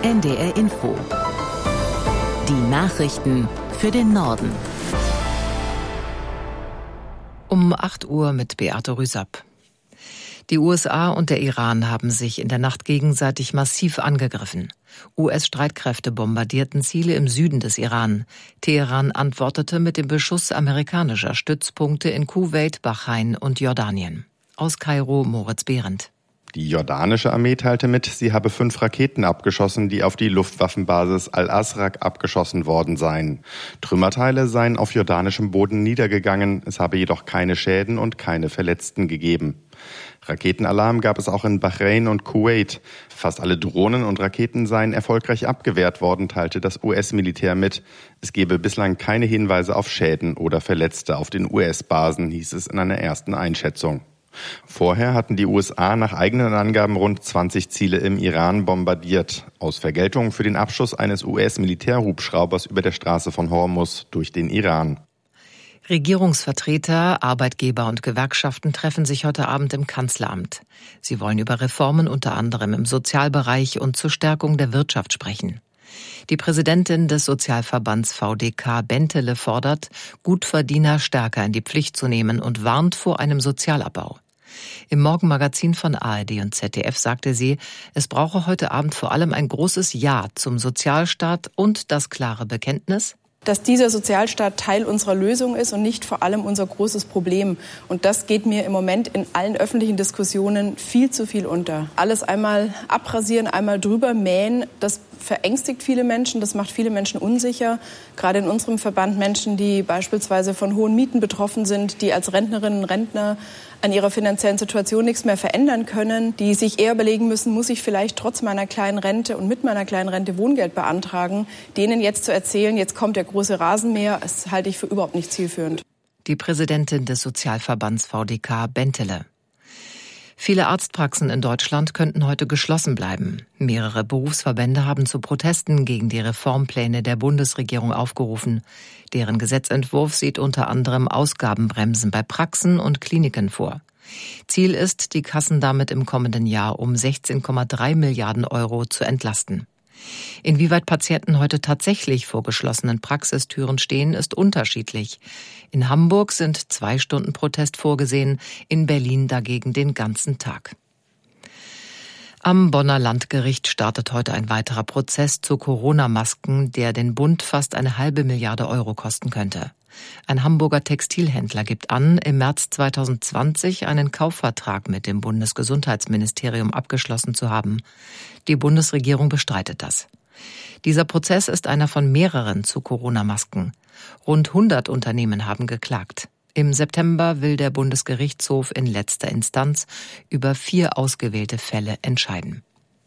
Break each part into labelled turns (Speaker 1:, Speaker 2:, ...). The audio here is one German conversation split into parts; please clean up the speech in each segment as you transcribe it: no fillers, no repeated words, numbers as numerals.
Speaker 1: NDR Info. Die Nachrichten für den Norden. Um 8 Uhr mit Beate Rüsapp. Die USA und der Iran haben sich in der Nacht gegenseitig massiv angegriffen. US-Streitkräfte bombardierten Ziele im Süden des Iran. Teheran antwortete mit dem Beschuss amerikanischer Stützpunkte in Kuwait, Bahrain und Jordanien. Aus Kairo Moritz Behrendt.
Speaker 2: Die jordanische Armee teilte mit, sie habe 5 Raketen abgeschossen, die auf die Luftwaffenbasis Al-Asraq abgeschossen worden seien. Trümmerteile seien auf jordanischem Boden niedergegangen, es habe jedoch keine Schäden und keine Verletzten gegeben. Raketenalarm gab es auch in Bahrain und Kuwait. Fast alle Drohnen und Raketen seien erfolgreich abgewehrt worden, teilte das US-Militär mit. Es gebe bislang keine Hinweise auf Schäden oder Verletzte auf den US-Basen, hieß es in einer ersten Einschätzung. Vorher hatten die USA nach eigenen Angaben rund 20 Ziele im Iran bombardiert, aus Vergeltung für den Abschuss eines US-Militärhubschraubers über der Straße von Hormuz durch den Iran.
Speaker 1: Regierungsvertreter, Arbeitgeber und Gewerkschaften treffen sich heute Abend im Kanzleramt. Sie wollen über Reformen unter anderem im Sozialbereich und zur Stärkung der Wirtschaft sprechen. Die Präsidentin des Sozialverbands VDK Bentele fordert, Gutverdiener stärker in die Pflicht zu nehmen und warnt vor einem Sozialabbau. Im Morgenmagazin von ARD und ZDF sagte sie, es brauche heute Abend vor allem ein großes Ja zum Sozialstaat und das klare Bekenntnis,
Speaker 3: dass dieser Sozialstaat Teil unserer Lösung ist und nicht vor allem unser großes Problem. Und das geht mir im Moment in allen öffentlichen Diskussionen viel zu viel unter. Alles einmal abrasieren, einmal drüber mähen, das verängstigt viele Menschen, das macht viele Menschen unsicher. Gerade in unserem Verband Menschen, die beispielsweise von hohen Mieten betroffen sind, die als Rentnerinnen und Rentner an ihrer finanziellen Situation nichts mehr verändern können, die sich eher überlegen müssen, muss ich vielleicht trotz meiner kleinen Rente und mit meiner kleinen Rente Wohngeld beantragen, denen jetzt zu erzählen, jetzt kommt der große Rasenmäher, das halte ich für überhaupt nicht zielführend.
Speaker 1: Die Präsidentin des Sozialverbands VDK Bentele. Viele Arztpraxen in Deutschland könnten heute geschlossen bleiben. Mehrere Berufsverbände haben zu Protesten gegen die Reformpläne der Bundesregierung aufgerufen. Deren Gesetzentwurf sieht unter anderem Ausgabenbremsen bei Praxen und Kliniken vor. Ziel ist, die Kassen damit im kommenden Jahr um 16,3 Milliarden Euro zu entlasten. Inwieweit Patienten heute tatsächlich vor geschlossenen Praxistüren stehen, ist unterschiedlich. In Hamburg sind 2 Stunden Protest vorgesehen, in Berlin dagegen den ganzen Tag. Am Bonner Landgericht startet heute ein weiterer Prozess zu Corona-Masken, der den Bund fast 1,5 Milliarde Euro kosten könnte. Ein Hamburger Textilhändler gibt an, im März 2020 einen Kaufvertrag mit dem Bundesgesundheitsministerium abgeschlossen zu haben. Die Bundesregierung bestreitet das. Dieser Prozess ist einer von mehreren zu Corona-Masken. Rund 100 Unternehmen haben geklagt. Im September will der Bundesgerichtshof in letzter Instanz über 4 ausgewählte Fälle entscheiden.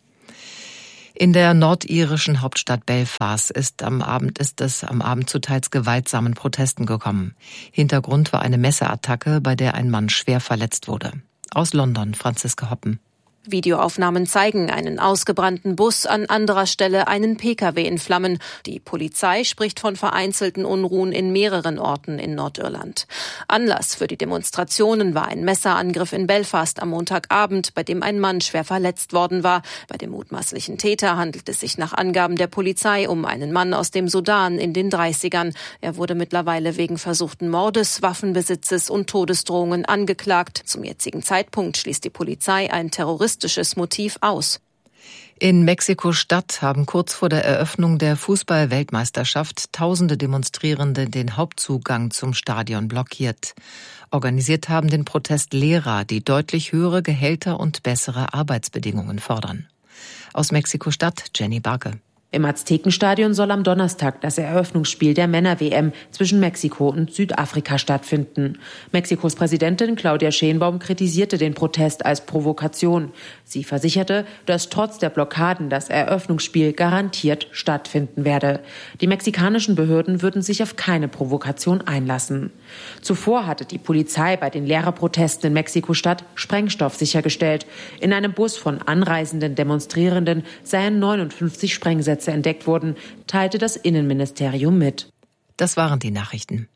Speaker 1: In der nordirischen Hauptstadt Belfast ist es am Abend zu teils gewaltsamen Protesten gekommen. Hintergrund war eine Messerattacke, bei der ein Mann schwer verletzt wurde. Aus London, Franziska Hoppen.
Speaker 4: Videoaufnahmen zeigen einen ausgebrannten Bus, an anderer Stelle einen Pkw in Flammen. Die Polizei spricht von vereinzelten Unruhen in mehreren Orten in Nordirland. Anlass für die Demonstrationen war ein Messerangriff in Belfast am Montagabend, bei dem ein Mann schwer verletzt worden war. Bei dem mutmaßlichen Täter handelt es sich nach Angaben der Polizei um einen Mann aus dem Sudan in den 30ern. Er wurde mittlerweile wegen versuchten Mordes, Waffenbesitzes und Todesdrohungen angeklagt. Zum jetzigen Zeitpunkt schließt die Polizei ein terroristisches Motiv aus.
Speaker 1: In Mexiko-Stadt haben kurz vor der Eröffnung der Fußball-Weltmeisterschaft tausende Demonstrierende den Hauptzugang zum Stadion blockiert. Organisiert haben den Protest Lehrer, die deutlich höhere Gehälter und bessere Arbeitsbedingungen fordern. Aus Mexiko-Stadt Jenny Barke.
Speaker 5: Im Aztekenstadion soll am Donnerstag das Eröffnungsspiel der Männer-WM zwischen Mexiko und Südafrika stattfinden. Mexikos Präsidentin Claudia Sheinbaum kritisierte den Protest als Provokation. Sie versicherte, dass trotz der Blockaden das Eröffnungsspiel garantiert stattfinden werde. Die mexikanischen Behörden würden sich auf keine Provokation einlassen. Zuvor hatte die Polizei bei den Lehrerprotesten in Mexiko-Stadt Sprengstoff sichergestellt. In einem Bus von anreisenden Demonstrierenden seien 59 Sprengsätze entdeckt wurden, teilte das Innenministerium mit.
Speaker 1: Das waren die Nachrichten.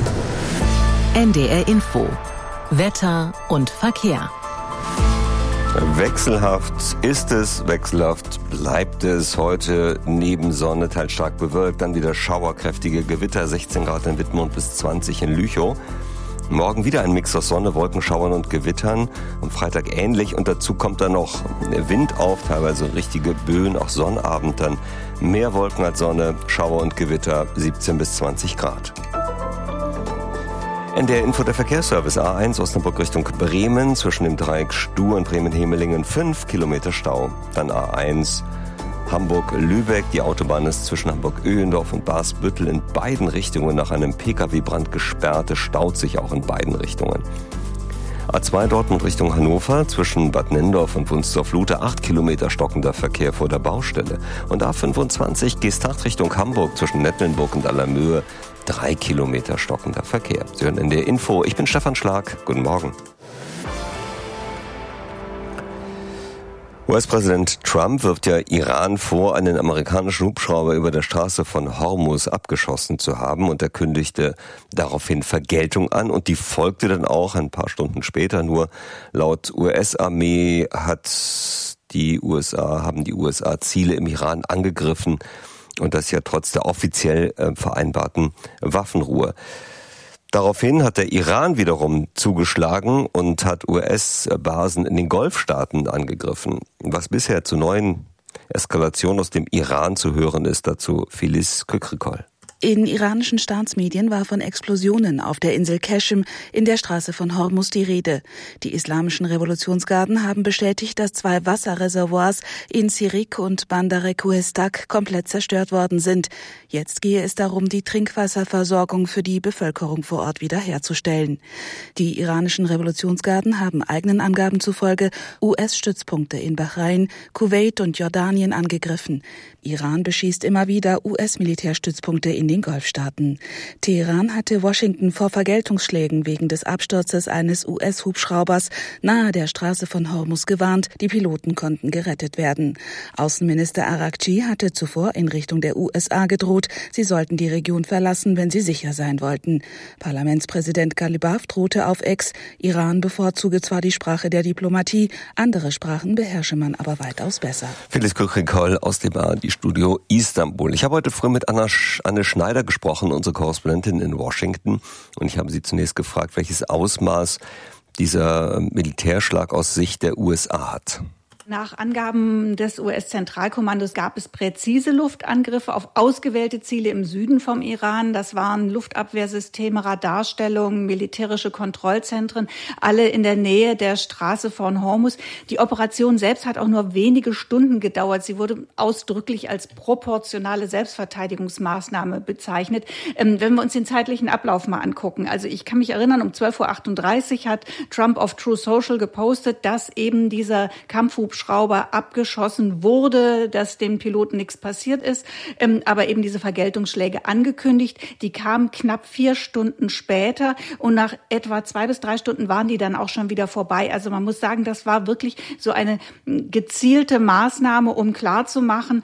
Speaker 1: NDR Info. Wetter und Verkehr.
Speaker 6: Wechselhaft ist es, wechselhaft bleibt es. Heute neben Sonne teils stark bewölkt, dann wieder schauerkräftige Gewitter, 16 Grad in Wittmund bis 20 in Lüchow. Morgen wieder ein Mix aus Sonne, Wolkenschauern und Gewittern. Am Freitag ähnlich und dazu kommt dann noch Wind auf, teilweise richtige Böen, auch Sonnabend dann mehr Wolken als Sonne, Schauer und Gewitter, 17 bis 20 Grad. NDR Info, der Verkehrsservice A1 Osnabrück Richtung Bremen, zwischen dem Dreieck Stuhr und Bremen-Hemelingen 5 Kilometer Stau. Dann A1 Hamburg-Lübeck, die Autobahn ist zwischen Hamburg-Öhlendorf und Barsbüttel in beiden Richtungen nach einem Pkw-Brand gesperrt, es staut sich auch in beiden Richtungen. A2 Dortmund Richtung Hannover, zwischen Bad Nenndorf und Wunstorf-Lute 8 Kilometer stockender Verkehr vor der Baustelle. Und A25 Geesthacht Richtung Hamburg, zwischen Nettlenburg und Allermöhe 3 Kilometer stockender Verkehr. Sie hören in der Info. Ich bin Stefan Schlag. Guten Morgen. US-Präsident Trump wirft ja Iran vor, einen amerikanischen Hubschrauber über der Straße von Hormuz abgeschossen zu haben, und er kündigte daraufhin Vergeltung an, und die folgte dann auch ein paar Stunden später. Nur laut US-Armee haben die USA Ziele im Iran angegriffen, und das ja trotz der offiziell vereinbarten Waffenruhe. Daraufhin hat der Iran wiederum zugeschlagen und hat US-Basen in den Golfstaaten angegriffen. Was bisher zu neuen Eskalationen aus dem Iran zu hören ist, dazu Filiz Kükrikol.
Speaker 7: In iranischen Staatsmedien war von Explosionen auf der Insel Qeshm in der Straße von Hormuz die Rede. Die islamischen Revolutionsgarden haben bestätigt, dass 2 Wasserreservoirs in Sirik und Bandar Kuhestak komplett zerstört worden sind. Jetzt gehe es darum, die Trinkwasserversorgung für die Bevölkerung vor Ort wiederherzustellen. Die iranischen Revolutionsgarden haben eigenen Angaben zufolge US-Stützpunkte in Bahrain, Kuwait und Jordanien angegriffen. Iran beschießt immer wieder US-Militärstützpunkte in den Golfstaaten. Teheran hatte Washington vor Vergeltungsschlägen wegen des Absturzes eines US-Hubschraubers nahe der Straße von Hormuz gewarnt. Die Piloten konnten gerettet werden. Außenminister Araghchi hatte zuvor in Richtung der USA gedroht, sie sollten die Region verlassen, wenn sie sicher sein wollten. Parlamentspräsident Ghalibaf drohte auf X, Iran bevorzuge zwar die Sprache der Diplomatie, andere Sprachen beherrsche man aber weitaus besser.
Speaker 6: Filiz Kükrikol aus dem Studio Istanbul. Ich habe heute früh mit Anne Schneider gesprochen, unsere Korrespondentin in Washington, und ich habe sie zunächst gefragt, welches Ausmaß dieser Militärschlag aus Sicht der USA hat.
Speaker 8: Nach Angaben des US-Zentralkommandos gab es präzise Luftangriffe auf ausgewählte Ziele im Süden vom Iran. Das waren Luftabwehrsysteme, Radarstellungen, militärische Kontrollzentren, alle in der Nähe der Straße von Hormuz. Die Operation selbst hat auch nur wenige Stunden gedauert. Sie wurde ausdrücklich als proportionale Selbstverteidigungsmaßnahme bezeichnet. Wenn wir uns den zeitlichen Ablauf mal angucken. Also ich kann mich erinnern, um 12:38 Uhr hat Trump auf True Social gepostet, dass eben dieser Kampfhubschrauber abgeschossen wurde, dass dem Piloten nichts passiert ist, aber eben diese Vergeltungsschläge angekündigt. Die kamen knapp 4 Stunden später, und nach etwa 2 bis 3 Stunden waren die dann auch schon wieder vorbei. Also man muss sagen, das war wirklich so eine gezielte Maßnahme, um klarzumachen,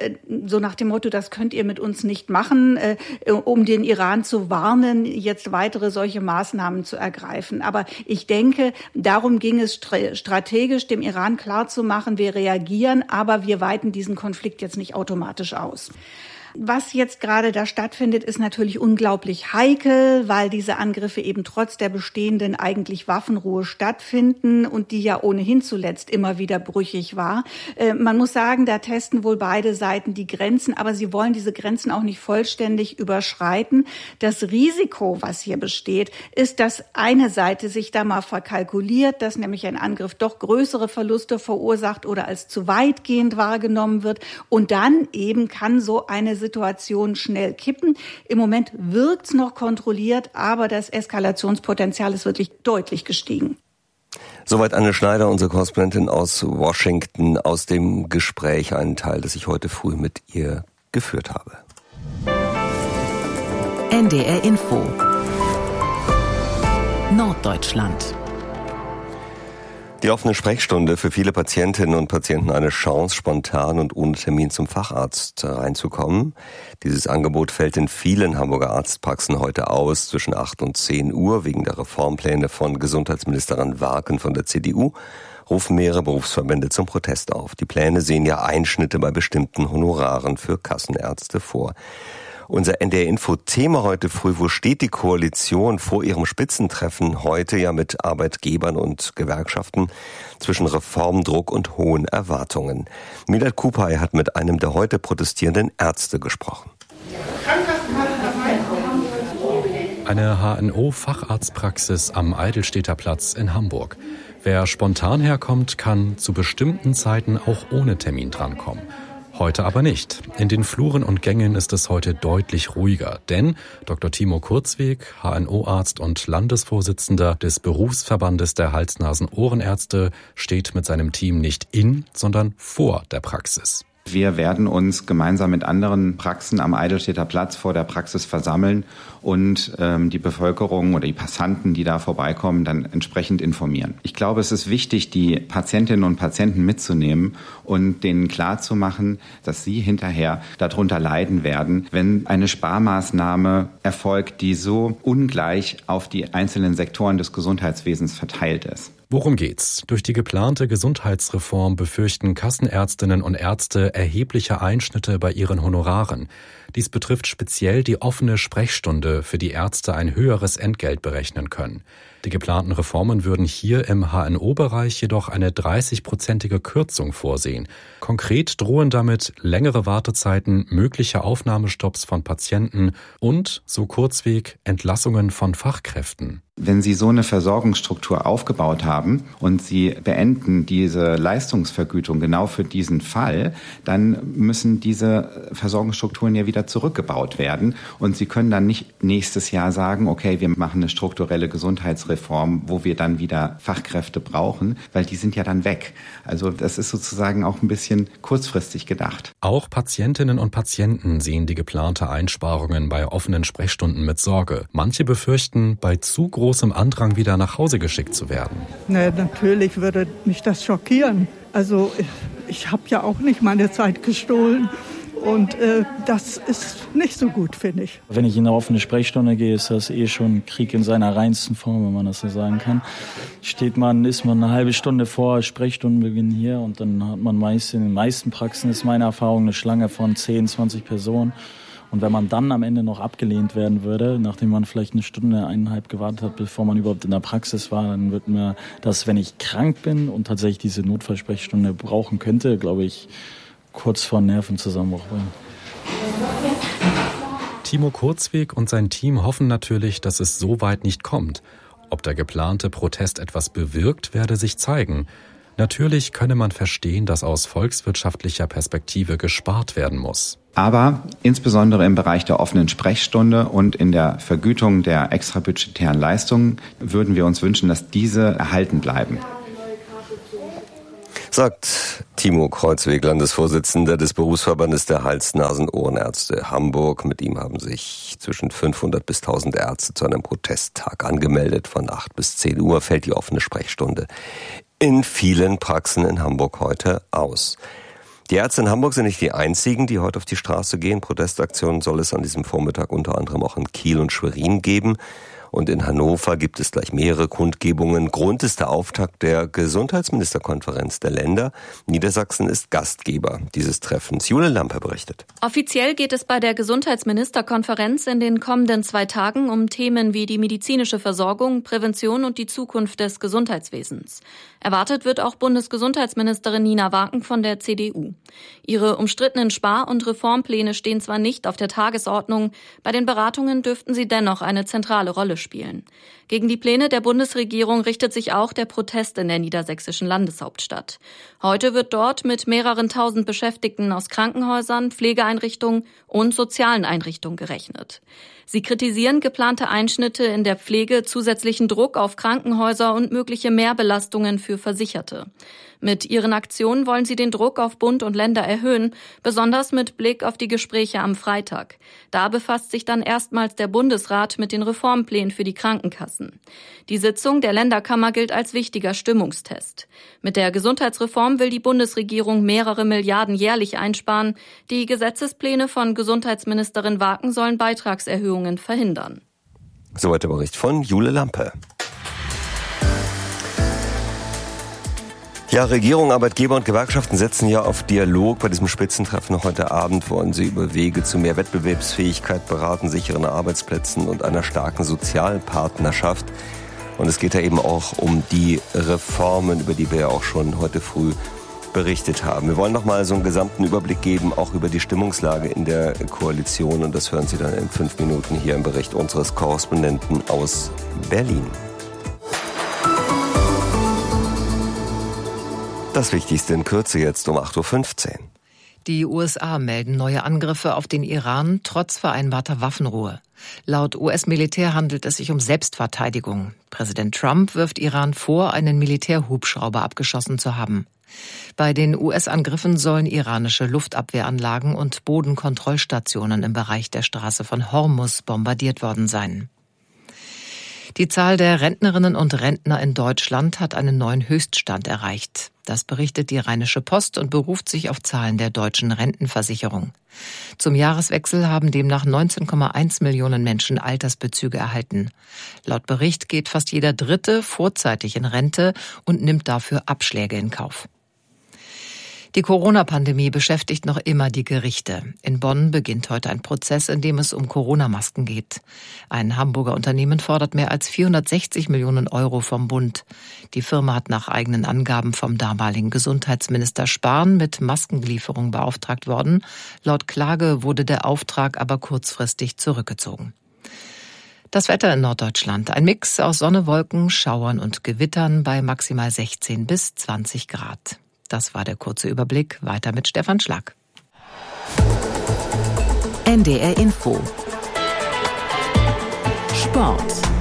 Speaker 8: so nach dem Motto, das könnt ihr mit uns nicht machen, um den Iran zu warnen, jetzt weitere solche Maßnahmen zu ergreifen. Aber ich denke, darum ging es strategisch, dem Iran klarzumachen, wir reagieren, aber wir weiten diesen Konflikt jetzt nicht automatisch aus. Was jetzt gerade da stattfindet, ist natürlich unglaublich heikel, weil diese Angriffe eben trotz der bestehenden eigentlich Waffenruhe stattfinden und die ja ohnehin zuletzt immer wieder brüchig war. Man muss sagen, da testen wohl beide Seiten die Grenzen, aber sie wollen diese Grenzen auch nicht vollständig überschreiten. Das Risiko, was hier besteht, ist, dass eine Seite sich da mal verkalkuliert, dass nämlich ein Angriff doch größere Verluste verursacht oder als zu weitgehend wahrgenommen wird, und dann eben kann so eine Situation schnell kippen. Im Moment wirkt's noch kontrolliert, aber das Eskalationspotenzial ist wirklich deutlich gestiegen.
Speaker 6: Soweit Anne Schneider, unsere Korrespondentin aus Washington, aus dem Gespräch, einen Teil, das ich heute früh mit ihr geführt habe.
Speaker 1: NDR Info Norddeutschland.
Speaker 6: Die offene Sprechstunde, für viele Patientinnen und Patienten eine Chance, spontan und ohne Termin zum Facharzt reinzukommen. Dieses Angebot fällt in vielen Hamburger Arztpraxen heute aus, zwischen 8 und 10 Uhr, wegen der Reformpläne von Gesundheitsministerin Warken von der CDU. rufen mehrere Berufsverbände zum Protest auf. Die Pläne sehen ja Einschnitte bei bestimmten Honoraren für Kassenärzte vor. Unser NDR-Info-Thema heute früh: Wo steht die Koalition vor ihrem Spitzentreffen heute ja mit Arbeitgebern und Gewerkschaften zwischen Reformdruck und hohen Erwartungen? Milad Kupay hat mit einem der heute protestierenden Ärzte gesprochen.
Speaker 9: Eine HNO-Facharztpraxis am Eidelstädter Platz in Hamburg. Wer spontan herkommt, kann zu bestimmten Zeiten auch ohne Termin drankommen. Heute aber nicht. In den Fluren und Gängen ist es heute deutlich ruhiger, denn Dr. Timo Kurzweg, HNO-Arzt und Landesvorsitzender des Berufsverbandes der Hals-Nasen-Ohrenärzte, steht mit seinem Team nicht in, sondern vor der Praxis.
Speaker 10: Wir werden uns gemeinsam mit anderen Praxen am Eidelstädter Platz vor der Praxis versammeln und die Bevölkerung oder die Passanten, die da vorbeikommen, dann entsprechend informieren. Ich glaube, es ist wichtig, die Patientinnen und Patienten mitzunehmen und denen klarzumachen, dass sie hinterher darunter leiden werden, wenn eine Sparmaßnahme erfolgt, die so ungleich auf die einzelnen Sektoren des Gesundheitswesens verteilt ist.
Speaker 9: Worum geht's? Durch die geplante Gesundheitsreform befürchten Kassenärztinnen und Ärzte erhebliche Einschnitte bei ihren Honoraren. Dies betrifft speziell die offene Sprechstunde, für die Ärzte ein höheres Entgelt berechnen können. Die geplanten Reformen würden hier im HNO-Bereich jedoch eine 30-prozentige Kürzung vorsehen. Konkret drohen damit längere Wartezeiten, mögliche Aufnahmestopps von Patienten und, so Kurzweg, Entlassungen von Fachkräften.
Speaker 10: Wenn Sie so eine Versorgungsstruktur aufgebaut haben und Sie beenden diese Leistungsvergütung genau für diesen Fall, dann müssen diese Versorgungsstrukturen ja wieder zurückgebaut werden. Und Sie können dann nicht nächstes Jahr sagen, okay, wir machen eine strukturelle Gesundheitsreform, wo wir dann wieder Fachkräfte brauchen, weil die sind ja dann weg. Also das ist sozusagen auch ein bisschen kurzfristig gedacht.
Speaker 9: Auch Patientinnen und Patienten sehen die geplante Einsparungen bei offenen Sprechstunden mit Sorge. Manche befürchten, bei zu großem Andrang wieder nach Hause geschickt zu werden.
Speaker 11: Na, natürlich würde mich das schockieren. Also ich habe ja auch nicht meine Zeit gestohlen. Und das ist nicht so gut, finde ich.
Speaker 12: Wenn ich in eine offene Sprechstunde gehe, ist das schon Krieg in seiner reinsten Form, wenn man das so sagen kann. Ist man eine halbe Stunde vor Sprechstundenbeginn hier und dann hat man meist in den meisten Praxen, ist meine Erfahrung, eine Schlange von 10, 20 Personen. Und wenn man dann am Ende noch abgelehnt werden würde, nachdem man vielleicht eine Stunde, 1,5 gewartet hat, bevor man überhaupt in der Praxis war, dann wird mir das, wenn ich krank bin und tatsächlich diese Notfallsprechstunde brauchen könnte, glaube ich, kurz vor Nervenzusammenbruch bringen.
Speaker 9: Timo Kurzweg und sein Team hoffen natürlich, dass es so weit nicht kommt. Ob der geplante Protest etwas bewirkt, werde sich zeigen. Natürlich könne man verstehen, dass aus volkswirtschaftlicher Perspektive gespart werden muss.
Speaker 10: Aber insbesondere im Bereich der offenen Sprechstunde und in der Vergütung der extrabudgetären Leistungen würden wir uns wünschen, dass diese erhalten bleiben.
Speaker 6: Sagt Timo Kurzweg, Landesvorsitzender des Berufsverbandes der Hals-Nasen-Ohrenärzte Hamburg. Mit ihm haben sich zwischen 500 bis 1000 Ärzte zu einem Protesttag angemeldet. Von 8 bis 10 Uhr fällt die offene Sprechstunde in vielen Praxen in Hamburg heute aus. Die Ärzte in Hamburg sind nicht die einzigen, die heute auf die Straße gehen. Protestaktionen soll es an diesem Vormittag unter anderem auch in Kiel und Schwerin geben. Und in Hannover gibt es gleich mehrere Kundgebungen. Grund ist der Auftakt der Gesundheitsministerkonferenz der Länder. Niedersachsen ist Gastgeber dieses Treffens. Jule Lampe berichtet.
Speaker 13: Offiziell geht es bei der Gesundheitsministerkonferenz in den kommenden 2 Tagen um Themen wie die medizinische Versorgung, Prävention und die Zukunft des Gesundheitswesens. Erwartet wird auch Bundesgesundheitsministerin Nina Waken von der CDU. Ihre umstrittenen Spar- und Reformpläne stehen zwar nicht auf der Tagesordnung, bei den Beratungen dürften sie dennoch eine zentrale Rolle spielen. Gegen die Pläne der Bundesregierung richtet sich auch der Protest in der niedersächsischen Landeshauptstadt. Heute wird dort mit mehreren tausend Beschäftigten aus Krankenhäusern, Pflegeeinrichtungen und sozialen Einrichtungen gerechnet. Sie kritisieren geplante Einschnitte in der Pflege, zusätzlichen Druck auf Krankenhäuser und mögliche Mehrbelastungen für Versicherte. Mit ihren Aktionen wollen sie den Druck auf Bund und Länder erhöhen, besonders mit Blick auf die Gespräche am Freitag. Da befasst sich dann erstmals der Bundesrat mit den Reformplänen für die Krankenkassen. Die Sitzung der Länderkammer gilt als wichtiger Stimmungstest. Mit der Gesundheitsreform will die Bundesregierung mehrere Milliarden jährlich einsparen. Die Gesetzespläne von Gesundheitsministerin Waken sollen Beitragserhöhungen verhindern.
Speaker 6: Soweit der Bericht von Jule Lampe. Ja, Regierung, Arbeitgeber und Gewerkschaften setzen ja auf Dialog. Bei diesem Spitzentreffen heute Abend wollen sie über Wege zu mehr Wettbewerbsfähigkeit beraten, sicheren Arbeitsplätzen und einer starken Sozialpartnerschaft. Und es geht ja eben auch um die Reformen, über die wir ja auch schon heute früh berichtet haben. Wir wollen noch mal so einen gesamten Überblick geben, auch über die Stimmungslage in der Koalition. Und das hören Sie dann in 5 Minuten hier im Bericht unseres Korrespondenten aus Berlin. Das Wichtigste in Kürze jetzt um 8.15 Uhr.
Speaker 1: Die USA melden neue Angriffe auf den Iran trotz vereinbarter Waffenruhe. Laut US-Militär handelt es sich um Selbstverteidigung. Präsident Trump wirft Iran vor, einen Militärhubschrauber abgeschossen zu haben. Bei den US-Angriffen sollen iranische Luftabwehranlagen und Bodenkontrollstationen im Bereich der Straße von Hormuz bombardiert worden sein. Die Zahl der Rentnerinnen und Rentner in Deutschland hat einen neuen Höchststand erreicht. Das berichtet die Rheinische Post und beruft sich auf Zahlen der deutschen Rentenversicherung. Zum Jahreswechsel haben demnach 19,1 Millionen Menschen Altersbezüge erhalten. Laut Bericht geht fast jeder Dritte vorzeitig in Rente und nimmt dafür Abschläge in Kauf. Die Corona-Pandemie beschäftigt noch immer die Gerichte. In Bonn beginnt heute ein Prozess, in dem es um Corona-Masken geht. Ein Hamburger Unternehmen fordert mehr als 460 Millionen Euro vom Bund. Die Firma hat nach eigenen Angaben vom damaligen Gesundheitsminister Spahn mit Maskenlieferung beauftragt worden. Laut Klage wurde der Auftrag aber kurzfristig zurückgezogen. Das Wetter in Norddeutschland. Ein Mix aus Sonne, Wolken, Schauern und Gewittern bei maximal 16 bis 20 Grad. Das war der kurze Überblick. Weiter mit Stefan Schlag.
Speaker 14: NDR Info. Sport.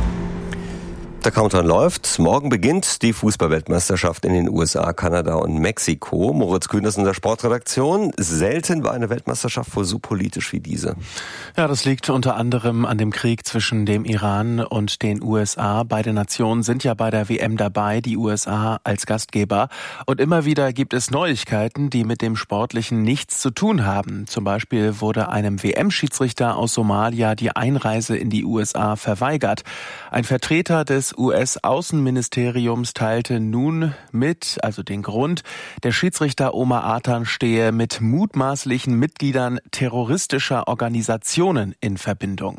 Speaker 6: Der Countdown läuft. Morgen beginnt die Fußball-Weltmeisterschaft in den USA, Kanada und Mexiko. Moritz Kühn ist in der Sportredaktion. Selten war eine Weltmeisterschaft wohl so politisch wie diese.
Speaker 15: Ja, das liegt unter anderem an dem Krieg zwischen dem Iran und den USA. Beide Nationen sind ja bei der WM dabei, die USA als Gastgeber. Und immer wieder gibt es Neuigkeiten, die mit dem Sportlichen nichts zu tun haben. Zum Beispiel wurde einem WM-Schiedsrichter aus Somalia die Einreise in die USA verweigert. Ein Vertreter des US-Außenministeriums teilte nun mit, also den Grund, der Schiedsrichter Omar Atan stehe mit mutmaßlichen Mitgliedern terroristischer Organisationen in Verbindung.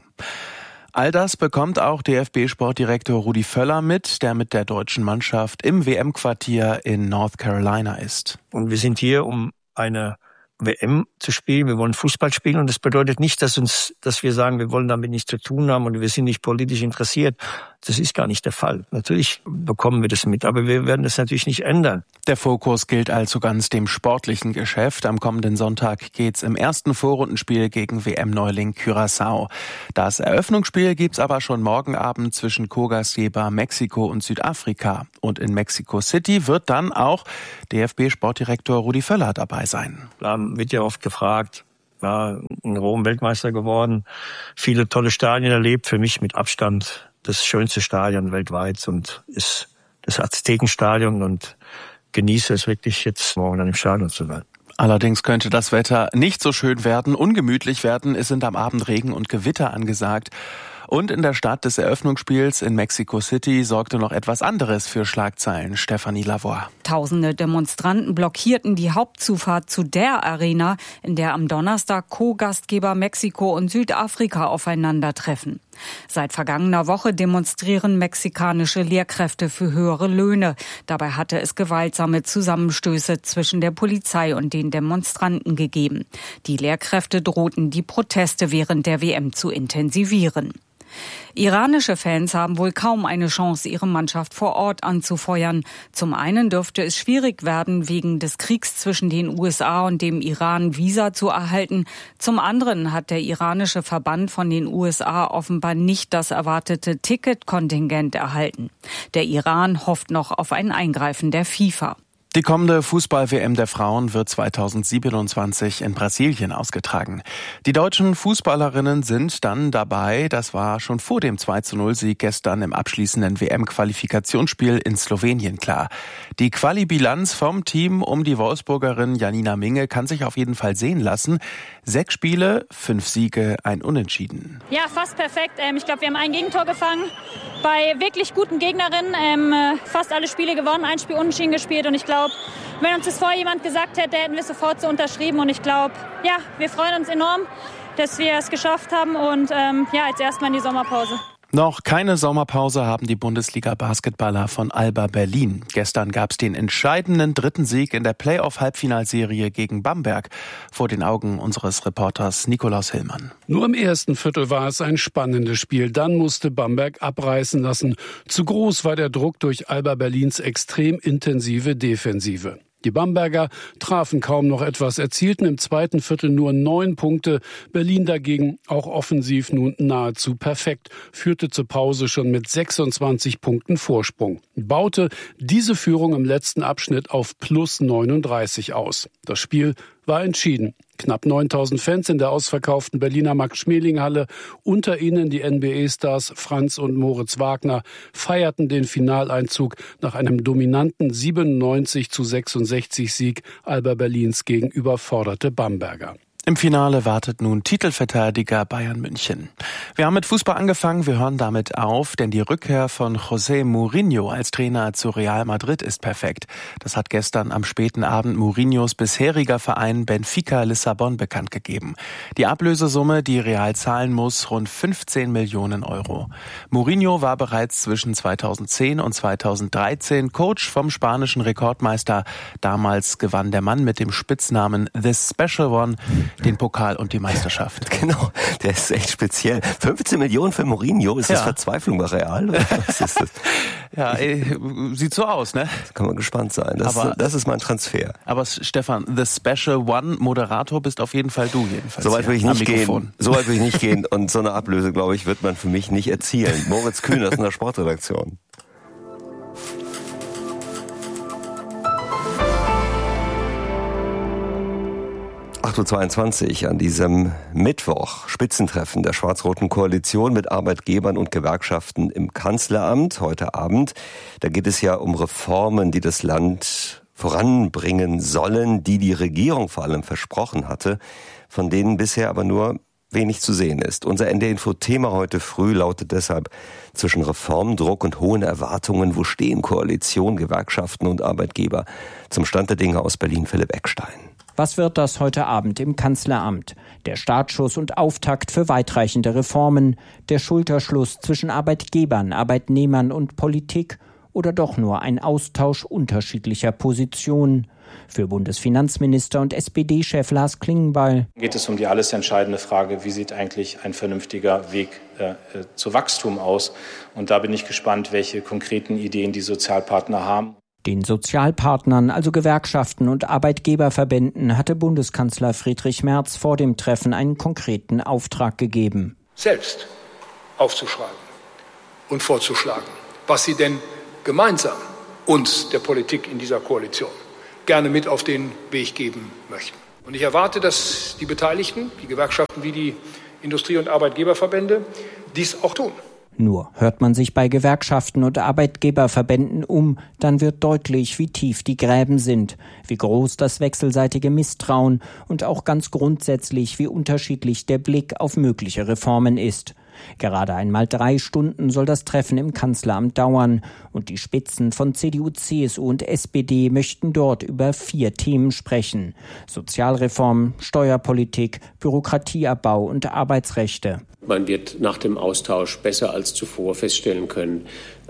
Speaker 15: All das bekommt auch DFB-Sportdirektor Rudi Völler mit, der mit der deutschen Mannschaft im WM-Quartier in North Carolina ist.
Speaker 16: Und wir sind hier, um eine WM zu spielen, wir wollen Fußball spielen und das bedeutet nicht, dass wir sagen, wir wollen damit nichts zu tun haben und wir sind nicht politisch interessiert. Das ist gar nicht der Fall. Natürlich bekommen wir das mit, aber wir werden das natürlich nicht ändern.
Speaker 15: Der Fokus gilt also ganz dem sportlichen Geschäft. Am kommenden Sonntag geht's im ersten Vorrundenspiel gegen WM-Neuling Curaçao. Das Eröffnungsspiel gibt's aber schon morgen Abend zwischen Co-Gastgeber Mexiko und Südafrika. Und in Mexico City wird dann auch DFB-Sportdirektor Rudi Völler dabei sein.
Speaker 16: Da wird ja oft gefragt, war in Rom Weltmeister geworden, viele tolle Stadien erlebt, für mich mit Abstand das schönste Stadion weltweit und ist das Aztekenstadion und genieße es wirklich jetzt morgen dann im Stadion zu sein.
Speaker 15: Allerdings könnte das Wetter nicht so schön werden, ungemütlich werden. Es sind am Abend Regen und Gewitter angesagt. Und in der Stadt des Eröffnungsspiels in Mexico City sorgte noch etwas anderes für Schlagzeilen. Stefanie Lavoie.
Speaker 17: Tausende Demonstranten blockierten die Hauptzufahrt zu der Arena, in der am Donnerstag Co-Gastgeber Mexiko und Südafrika aufeinandertreffen. Seit vergangener Woche demonstrieren mexikanische Lehrkräfte für höhere Löhne. Dabei hatte es gewaltsame Zusammenstöße zwischen der Polizei und den Demonstranten gegeben. Die Lehrkräfte drohten, die Proteste während der WM zu intensivieren. Iranische Fans haben wohl kaum eine Chance, ihre Mannschaft vor Ort anzufeuern. Zum einen dürfte es schwierig werden, wegen des Kriegs zwischen den USA und dem Iran Visa zu erhalten. Zum anderen hat der iranische Verband von den USA offenbar nicht das erwartete Ticketkontingent erhalten. Der Iran hofft noch auf ein Eingreifen der FIFA.
Speaker 15: Die kommende Fußball-WM der Frauen wird 2027 in Brasilien ausgetragen. Die deutschen Fußballerinnen sind dann dabei. Das war schon vor dem 2:0-Sieg gestern im abschließenden WM-Qualifikationsspiel in Slowenien klar. Die Quali-Bilanz vom Team um die Wolfsburgerin Janina Minge kann sich auf jeden Fall sehen lassen. 6 Spiele, 5 Siege, ein Unentschieden.
Speaker 18: Ja, fast perfekt. Ich glaube, wir haben ein Gegentor gefangen bei wirklich guten Gegnerinnen. Fast alle Spiele gewonnen, ein Spiel unentschieden gespielt und ich glaube, glaube, wenn uns das vorher jemand gesagt hätte, hätten wir sofort so unterschrieben. Und ich glaube, ja, wir freuen uns enorm, dass wir es geschafft haben. Und jetzt erstmal in die Sommerpause.
Speaker 15: Noch keine Sommerpause haben die Bundesliga-Basketballer von Alba Berlin. Gestern gab es den entscheidenden 3. Sieg in der Playoff-Halbfinalserie gegen Bamberg. Vor den Augen unseres Reporters Nikolaus Hillmann.
Speaker 19: Nur im ersten Viertel war es ein spannendes Spiel. Dann musste Bamberg abreißen lassen. Zu groß war der Druck durch Alba Berlins extrem intensive Defensive. Die Bamberger trafen kaum noch etwas, erzielten im zweiten Viertel nur 9 Punkte. Berlin dagegen auch offensiv nun nahezu perfekt, führte zur Pause schon mit 26 Punkten Vorsprung, baute diese Führung im letzten Abschnitt auf plus 39 aus. Das Spiel war entschieden. Knapp 9.000 Fans in der ausverkauften Berliner Max-Schmeling-Halle, unter ihnen die NBA-Stars Franz und Moritz Wagner, feierten den Finaleinzug nach einem dominanten 97-66 Sieg Alba Berlins gegen überforderte Bamberger.
Speaker 15: Im Finale wartet nun Titelverteidiger Bayern München. Wir haben mit Fußball angefangen, wir hören damit auf, denn die Rückkehr von José Mourinho als Trainer zu Real Madrid ist perfekt. Das hat gestern am späten Abend Mourinhos bisheriger Verein Benfica Lissabon bekannt gegeben. Die Ablösesumme, die Real zahlen muss, rund 15 Millionen Euro. Mourinho war bereits zwischen 2010 und 2013 Coach vom spanischen Rekordmeister. Damals gewann der Mann mit dem Spitznamen The Special One den Pokal und die Meisterschaft.
Speaker 6: Genau, der ist echt speziell. 15 Millionen für Mourinho, ist das Verzweiflung bei Real? Oder was ist das?
Speaker 15: Ja, sieht so aus, ne?
Speaker 6: Da kann man gespannt sein. Das ist mein Transfer.
Speaker 15: Aber Stefan, the Special One Moderator bist auf jeden Fall du jedenfalls.
Speaker 6: Soweit will ich nicht gehen. Und so eine Ablöse, glaube ich, wird man für mich nicht erzielen. Moritz Kühn aus der Sportredaktion. Uhr an diesem Mittwoch. Spitzentreffen der schwarz-roten Koalition mit Arbeitgebern und Gewerkschaften im Kanzleramt heute Abend. Da geht es ja um Reformen, die das Land voranbringen sollen, die Regierung vor allem versprochen hatte, von denen bisher aber nur wenig zu sehen ist. Unser NDR-Info-Thema heute früh lautet deshalb: zwischen Reformdruck und hohen Erwartungen, wo stehen Koalition, Gewerkschaften und Arbeitgeber? Zum Stand der Dinge aus Berlin, Philipp Eckstein.
Speaker 20: Was wird das heute Abend im Kanzleramt? Der Startschuss und Auftakt für weitreichende Reformen? Der Schulterschluss zwischen Arbeitgebern, Arbeitnehmern und Politik? Oder doch nur ein Austausch unterschiedlicher Positionen? Für Bundesfinanzminister und SPD-Chef Lars Klingbeil
Speaker 21: geht es um die alles entscheidende Frage, wie sieht eigentlich ein vernünftiger Weg zu Wachstum aus? Und da bin ich gespannt, welche konkreten Ideen die Sozialpartner haben.
Speaker 20: Den Sozialpartnern, also Gewerkschaften und Arbeitgeberverbänden, hatte Bundeskanzler Friedrich Merz vor dem Treffen einen konkreten Auftrag gegeben.
Speaker 22: Selbst aufzuschreiben und vorzuschlagen, was sie denn gemeinsam uns, der Politik in dieser Koalition, gerne mit auf den Weg geben möchten. Und ich erwarte, dass die Beteiligten, die Gewerkschaften wie die Industrie- und Arbeitgeberverbände, dies auch tun.
Speaker 20: Nur hört man sich bei Gewerkschaften und Arbeitgeberverbänden um, dann wird deutlich, wie tief die Gräben sind, wie groß das wechselseitige Misstrauen und auch ganz grundsätzlich, wie unterschiedlich der Blick auf mögliche Reformen ist. Gerade einmal 3 Stunden soll das Treffen im Kanzleramt dauern und die Spitzen von CDU, CSU und SPD möchten dort über 4 Themen sprechen: Sozialreform, Steuerpolitik, Bürokratieabbau und Arbeitsrechte.
Speaker 23: Man wird nach dem Austausch besser als zuvor feststellen können,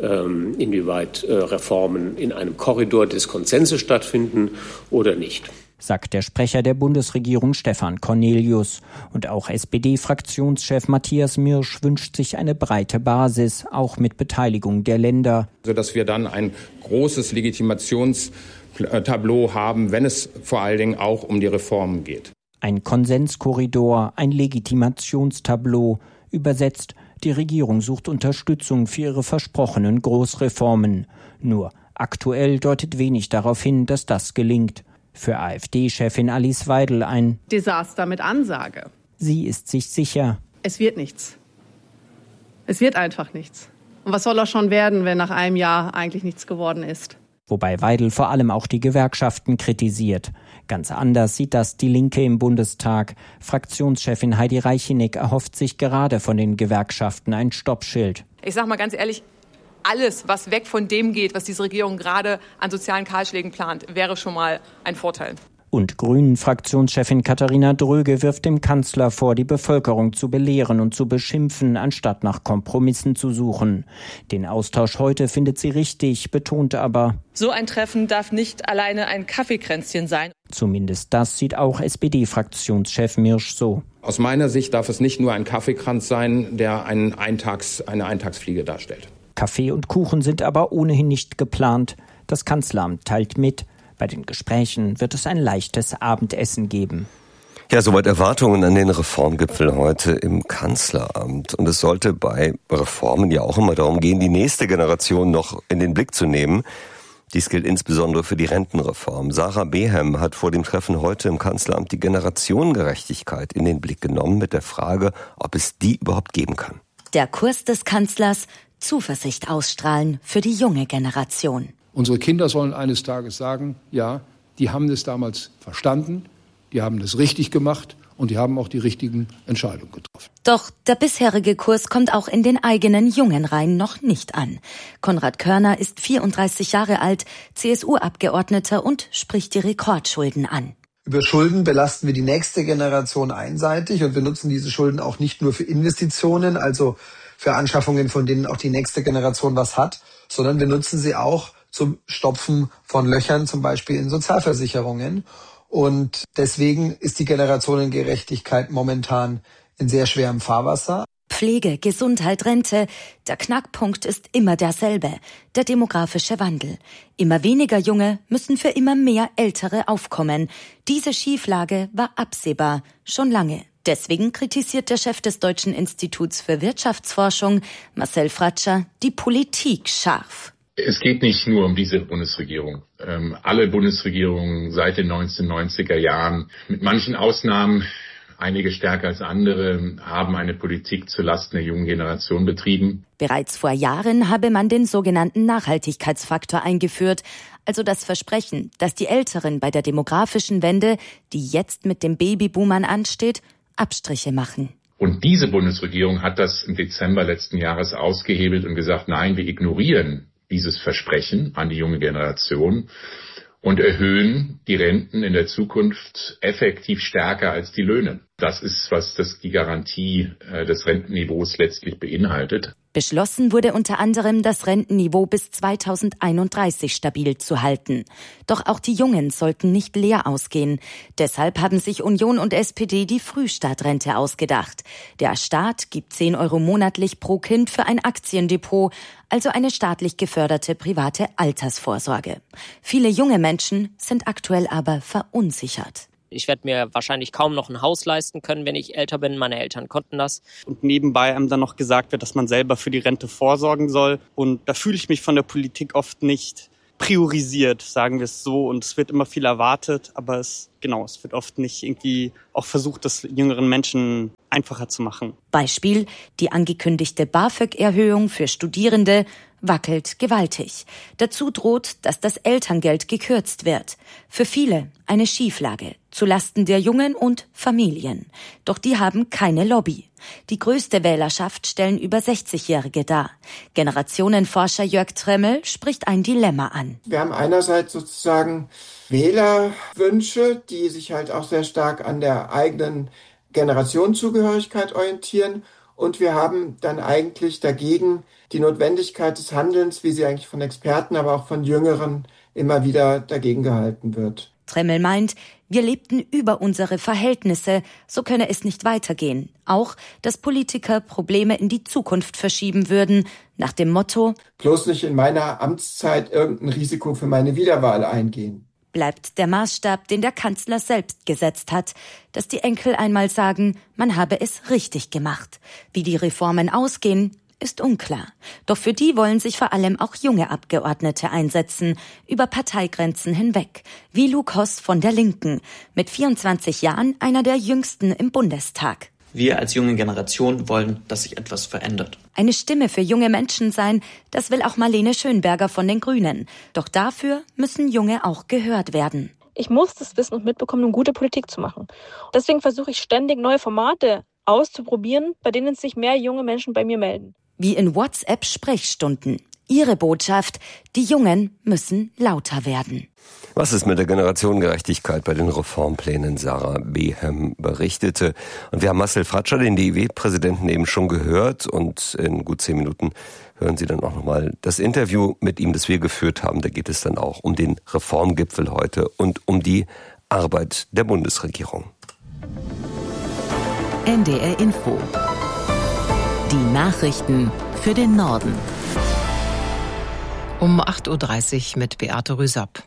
Speaker 23: inwieweit Reformen in einem Korridor des Konsenses stattfinden oder nicht,
Speaker 20: sagt der Sprecher der Bundesregierung Stefan Cornelius. Und auch SPD-Fraktionschef Matthias Mirsch wünscht sich eine breite Basis, auch mit Beteiligung der Länder.
Speaker 24: Sodass wir dann ein großes Legitimationstableau haben, wenn es vor allen Dingen auch um die Reformen geht.
Speaker 20: Ein Konsenskorridor, ein Legitimationstableau. Übersetzt, die Regierung sucht Unterstützung für ihre versprochenen Großreformen. Nur aktuell deutet wenig darauf hin, dass das gelingt. Für AfD-Chefin Alice Weidel ein
Speaker 25: Desaster mit Ansage.
Speaker 20: Sie ist sich sicher.
Speaker 25: Es wird nichts. Es wird einfach nichts. Und was soll auch schon werden, wenn nach einem Jahr eigentlich nichts geworden ist?
Speaker 20: Wobei Weidel vor allem auch die Gewerkschaften kritisiert. Ganz anders sieht das die Linke im Bundestag. Fraktionschefin Heidi Reicheneck erhofft sich gerade von den Gewerkschaften ein Stoppschild.
Speaker 26: Ich sag mal ganz ehrlich,
Speaker 2: alles, was weg von dem geht, was diese Regierung gerade an sozialen Kahlschlägen plant, wäre schon mal ein Vorteil.
Speaker 20: Und Grünen-Fraktionschefin Katharina Dröge wirft dem Kanzler vor, die Bevölkerung zu belehren und zu beschimpfen, anstatt nach Kompromissen zu suchen. Den Austausch heute findet sie richtig, betont aber:
Speaker 3: So ein Treffen darf nicht alleine ein Kaffeekränzchen sein.
Speaker 20: Zumindest das sieht auch SPD-Fraktionschef Mirsch so.
Speaker 24: Aus meiner Sicht darf es nicht nur ein Kaffeekranz sein, der eine Eintagsfliege darstellt.
Speaker 20: Kaffee und Kuchen sind aber ohnehin nicht geplant. Das Kanzleramt teilt mit: Bei den Gesprächen wird es ein leichtes Abendessen geben.
Speaker 6: Ja, soweit Erwartungen an den Reformgipfel heute im Kanzleramt. Und es sollte bei Reformen ja auch immer darum gehen, die nächste Generation noch in den Blick zu nehmen. Dies gilt insbesondere für die Rentenreform. Sarah Behem hat vor dem Treffen heute im Kanzleramt die Generationengerechtigkeit in den Blick genommen mit der Frage, ob es die überhaupt geben kann.
Speaker 4: Der Kurs des Kanzlers: Zuversicht ausstrahlen für die junge Generation.
Speaker 22: Unsere Kinder sollen eines Tages sagen, ja, die haben es damals verstanden, die haben es richtig gemacht und die haben auch die richtigen Entscheidungen getroffen.
Speaker 4: Doch der bisherige Kurs kommt auch in den eigenen jungen Reihen noch nicht an. Konrad Körner ist 34 Jahre alt, CSU-Abgeordneter und spricht die Rekordschulden an.
Speaker 5: Über Schulden belasten wir die nächste Generation einseitig und wir nutzen diese Schulden auch nicht nur für Investitionen, also für Anschaffungen, von denen auch die nächste Generation was hat, sondern wir nutzen sie auch zum Stopfen von Löchern, zum Beispiel in Sozialversicherungen. Und deswegen ist die Generationengerechtigkeit momentan in sehr schwerem Fahrwasser.
Speaker 4: Pflege, Gesundheit, Rente. Der Knackpunkt ist immer derselbe: der demografische Wandel. Immer weniger Junge müssen für immer mehr Ältere aufkommen. Diese Schieflage war absehbar, schon lange. Deswegen kritisiert der Chef des Deutschen Instituts für Wirtschaftsforschung, Marcel Fratscher, die Politik scharf.
Speaker 7: Es geht nicht nur um diese Bundesregierung. Alle Bundesregierungen seit den 1990er Jahren, mit manchen Ausnahmen, einige stärker als andere, haben eine Politik zulasten der jungen Generation betrieben.
Speaker 4: Bereits vor Jahren habe man den sogenannten Nachhaltigkeitsfaktor eingeführt, also das Versprechen, dass die Älteren bei der demografischen Wende, die jetzt mit den Babyboomern ansteht, Abstriche machen.
Speaker 7: Und diese Bundesregierung hat das im Dezember letzten Jahres ausgehebelt und gesagt, nein, wir ignorieren dieses Versprechen an die junge Generation und erhöhen die Renten in der Zukunft effektiv stärker als die Löhne. Das ist, was die Garantie des Rentenniveaus letztlich beinhaltet.
Speaker 4: Beschlossen wurde unter anderem, das Rentenniveau bis 2031 stabil zu halten. Doch auch die Jungen sollten nicht leer ausgehen. Deshalb haben sich Union und SPD die Frühstartrente ausgedacht. Der Staat gibt 10 € monatlich pro Kind für ein Aktiendepot, also eine staatlich geförderte private Altersvorsorge. Viele junge Menschen sind aktuell aber verunsichert.
Speaker 26: Ich werde mir wahrscheinlich kaum noch ein Haus leisten können, wenn ich älter bin. Meine Eltern konnten das.
Speaker 27: Und nebenbei einem dann noch gesagt wird, dass man selber für die Rente vorsorgen soll. Und da fühle ich mich von der Politik oft nicht priorisiert, sagen wir es so. Und es wird immer viel erwartet, aber es wird oft nicht irgendwie auch versucht, das jüngeren Menschen einfacher zu machen.
Speaker 4: Beispiel: die angekündigte BAföG-Erhöhung für Studierende wackelt gewaltig. Dazu droht, dass das Elterngeld gekürzt wird. Für viele eine Schieflage, zulasten der Jungen und Familien. Doch die haben keine Lobby. Die größte Wählerschaft stellen über 60-Jährige dar. Generationenforscher Jörg Tremmel spricht ein Dilemma an.
Speaker 28: Wir haben einerseits sozusagen Wählerwünsche, die sich halt auch sehr stark an der eigenen Generationenzugehörigkeit orientieren. Und wir haben dann eigentlich dagegen die Notwendigkeit des Handelns, wie sie eigentlich von Experten, aber auch von Jüngeren immer wieder dagegen gehalten wird.
Speaker 4: Tremmel meint, wir lebten über unsere Verhältnisse, so könne es nicht weitergehen. Auch, dass Politiker Probleme in die Zukunft verschieben würden, nach dem Motto:
Speaker 28: bloß nicht in meiner Amtszeit irgendein Risiko für meine Wiederwahl eingehen.
Speaker 4: Bleibt der Maßstab, den der Kanzler selbst gesetzt hat, dass die Enkel einmal sagen, man habe es richtig gemacht. Wie die Reformen ausgehen, ist unklar. Doch für die wollen sich vor allem auch junge Abgeordnete einsetzen, über Parteigrenzen hinweg, wie Luke Hoss von der Linken, mit 24 Jahren einer der jüngsten im Bundestag.
Speaker 29: Wir als junge Generation wollen, dass sich etwas verändert.
Speaker 4: Eine Stimme für junge Menschen sein, das will auch Marlene Schönberger von den Grünen. Doch dafür müssen Junge auch gehört werden.
Speaker 30: Ich muss das wissen und mitbekommen, um gute Politik zu machen. Deswegen versuche ich ständig neue Formate auszuprobieren, bei denen sich mehr junge Menschen bei mir melden.
Speaker 4: Wie in WhatsApp-Sprechstunden. Ihre Botschaft: Die Jungen müssen lauter werden.
Speaker 6: Was ist mit der Generationengerechtigkeit bei den Reformplänen? Sarah Behem berichtete. Und wir haben Marcel Fratscher, den DIW-Präsidenten, eben schon gehört. Und in gut 10 Minuten hören Sie dann auch nochmal das Interview mit ihm, das wir geführt haben. Da geht es dann auch um den Reformgipfel heute und um die Arbeit der Bundesregierung.
Speaker 1: NDR Info. Die Nachrichten für den Norden. Um 8.30 Uhr mit Beate Rüsapp.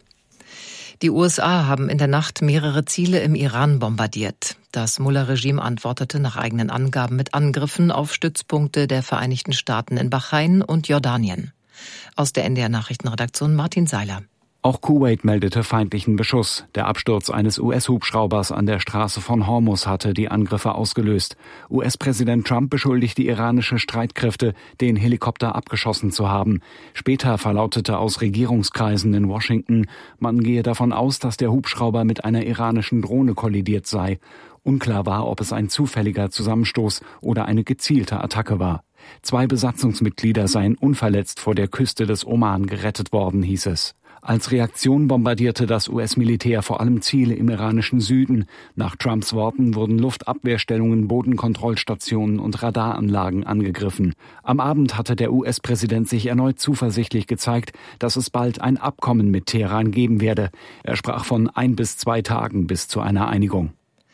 Speaker 1: Die USA haben in der Nacht mehrere Ziele im Iran bombardiert. Das Mullah-Regime antwortete nach eigenen Angaben mit Angriffen auf Stützpunkte der Vereinigten Staaten in Bahrain und Jordanien. Aus der NDR-Nachrichtenredaktion Martin Seiler.
Speaker 8: Auch Kuwait meldete feindlichen Beschuss. Der Absturz eines US-Hubschraubers an der Straße von Hormuz hatte die Angriffe ausgelöst. US-Präsident Trump beschuldigte iranische Streitkräfte, den Helikopter abgeschossen zu haben. Später verlautete aus Regierungskreisen in Washington, man gehe davon aus, dass der Hubschrauber mit einer iranischen Drohne kollidiert sei. Unklar war, ob es ein zufälliger Zusammenstoß oder eine gezielte Attacke war. 2 Besatzungsmitglieder seien unverletzt vor der Küste des Oman gerettet worden, hieß es. Als Reaktion bombardierte das US-Militär vor allem Ziele im iranischen Süden. Nach Trumps Worten wurden Luftabwehrstellungen, Bodenkontrollstationen und Radaranlagen angegriffen. Am Abend hatte der US-Präsident sich erneut zuversichtlich gezeigt, dass es bald ein Abkommen mit Teheran geben werde. Er sprach von 1 bis 2 Tagen bis zu einer Einigung.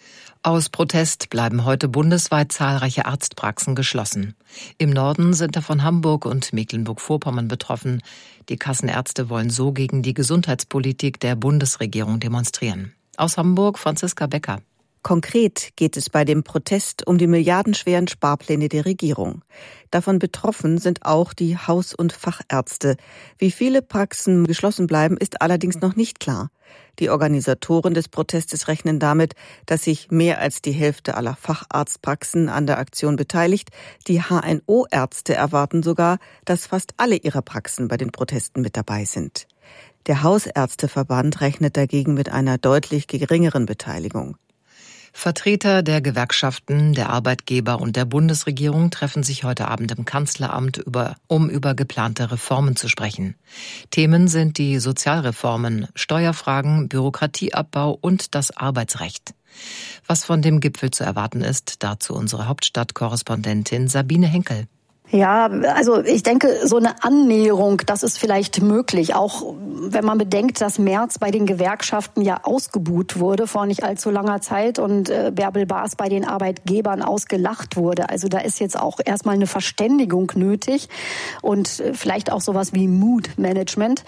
Speaker 1: Aus Protest bleiben heute bundesweit zahlreiche Arztpraxen geschlossen. Im Norden sind davon Hamburg und Mecklenburg-Vorpommern betroffen. Die Kassenärzte wollen so gegen die Gesundheitspolitik der Bundesregierung demonstrieren. Aus Hamburg Franziska Becker.
Speaker 9: Konkret geht es bei dem Protest um die milliardenschweren Sparpläne der Regierung. Davon betroffen sind auch die Haus- und Fachärzte. Wie viele Praxen geschlossen bleiben, ist allerdings noch nicht klar. Die Organisatoren des Protestes rechnen damit, dass sich mehr als die Hälfte aller Facharztpraxen an der Aktion beteiligt. Die HNO-Ärzte erwarten sogar, dass fast alle ihrer Praxen bei den Protesten mit dabei sind. Der Hausärzteverband rechnet dagegen mit einer deutlich geringeren Beteiligung.
Speaker 1: Vertreter der Gewerkschaften, der Arbeitgeber und der Bundesregierung treffen sich heute Abend im Kanzleramt, um über geplante Reformen zu sprechen. Themen sind die Sozialreformen, Steuerfragen, Bürokratieabbau und das Arbeitsrecht. Was von dem Gipfel zu erwarten ist, dazu unsere Hauptstadtkorrespondentin Sabine Henkel.
Speaker 10: Ja, also ich denke, so eine Annäherung, das ist vielleicht möglich. Auch wenn man bedenkt, dass Merz bei den Gewerkschaften ja ausgebuht wurde vor nicht allzu langer Zeit und Bärbel Baas bei den Arbeitgebern ausgelacht wurde. Also da ist jetzt auch erstmal eine Verständigung nötig und vielleicht auch sowas wie Mood-Management.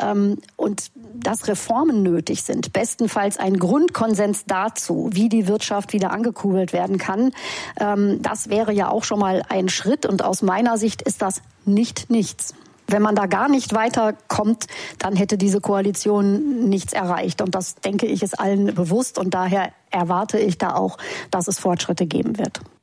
Speaker 10: Und dass Reformen nötig sind, bestenfalls ein Grundkonsens dazu, wie die Wirtschaft wieder angekurbelt werden kann. Das wäre ja auch schon mal ein Schritt und aus meiner Sicht ist das nicht nichts. Wenn man da gar nicht weiterkommt, dann hätte diese Koalition nichts erreicht. Und das, denke ich, ist allen bewusst. Und daher erwarte ich da auch, dass es Fortschritte geben wird.